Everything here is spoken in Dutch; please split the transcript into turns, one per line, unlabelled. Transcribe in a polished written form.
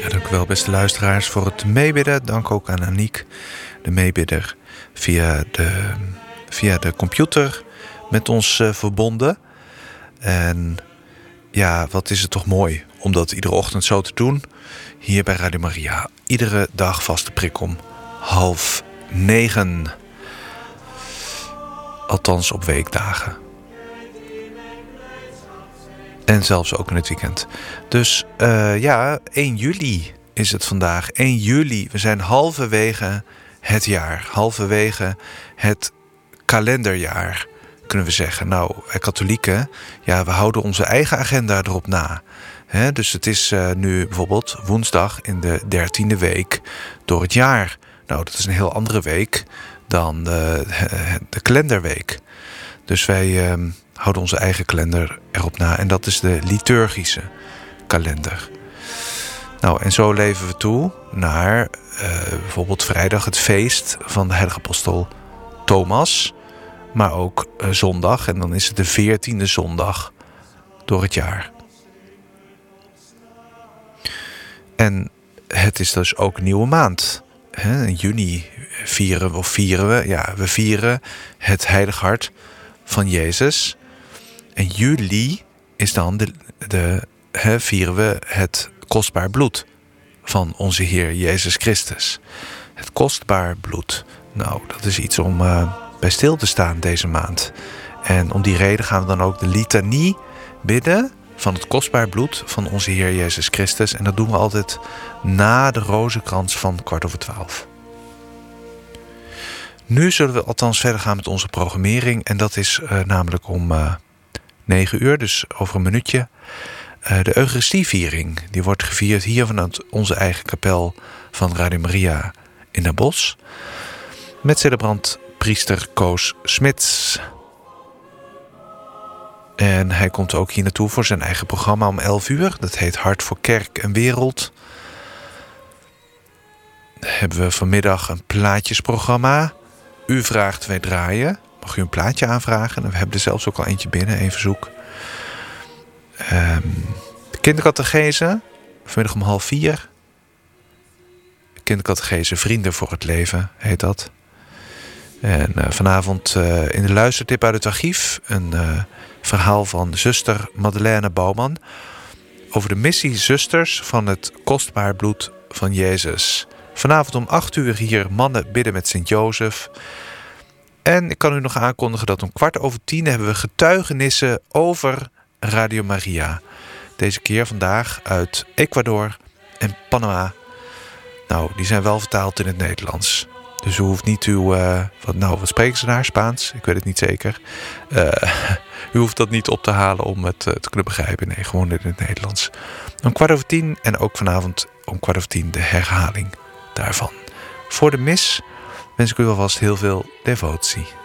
Ja, dank u wel, beste luisteraars, voor het meebidden. Dank ook aan Aniek, de meebidder, via de computer met ons verbonden. En ja, wat is het toch mooi om dat iedere ochtend zo te doen. Hier bij Radio Maria. Iedere dag vaste prik om 8:30. Althans op weekdagen. En zelfs ook in het weekend. Dus 1 juli is het vandaag. 1 juli. We zijn halverwege het jaar. Halverwege het kalenderjaar, kunnen we zeggen. Nou, wij katholieken, ja, we houden onze eigen agenda erop na. Dus het is nu bijvoorbeeld woensdag in de 13e week door het jaar. Nou, dat is een heel andere week dan de kalenderweek. Dus wij houden onze eigen kalender erop na. En dat is de liturgische kalender. Nou, en zo leven we toe naar bijvoorbeeld vrijdag het feest van de heilige apostel Thomas. Maar ook zondag. En dan is het de 14e zondag door het jaar. En het is dus ook een nieuwe maand. In juni vieren we. Ja, we vieren het heilig hart van Jezus. En juli is dan vieren we het kostbaar bloed van onze Heer Jezus Christus. Het kostbaar bloed. Nou, dat is iets om bij stil te staan deze maand. En om die reden gaan we dan ook de litanie bidden van het kostbaar bloed van onze Heer Jezus Christus. En dat doen we altijd na de rozenkrans van 11:15. Nu zullen we althans verder gaan met onze programmering. En dat is namelijk om 9 uur, dus over een minuutje. De Eucharistieviering. Die wordt gevierd hier vanuit onze eigen kapel van Radio Maria in Den Bosch. Met celebrant priester Koos Smits. En hij komt ook hier naartoe voor zijn eigen programma om 11 uur. Dat heet Hart voor Kerk en Wereld. Dan hebben we vanmiddag een plaatjesprogramma. U vraagt, wij draaien. Mag u een plaatje aanvragen? En we hebben er zelfs ook al eentje binnen, een verzoek. De kindercatechese, vanmiddag om 3:30. Kindercatechese Vrienden voor het Leven heet dat. En vanavond in de luistertip uit het archief een verhaal van zuster Madeleine Bouwman over de missie zusters van het kostbaar bloed van Jezus. Vanavond om 8 uur hier Mannen bidden met Sint-Jozef. En ik kan u nog aankondigen dat om 10:15 hebben we getuigenissen over Radio Maria. Deze keer vandaag uit Ecuador en Panama. Nou, die zijn wel vertaald in het Nederlands. Dus u hoeft niet wat spreken ze daar? Spaans? Ik weet het niet zeker. U hoeft dat niet op te halen om het te kunnen begrijpen. Nee, gewoon in het Nederlands. Om 10:15 en ook vanavond om 10:15 de herhaling daarvan. Voor de mis wens ik u alvast heel veel devotie.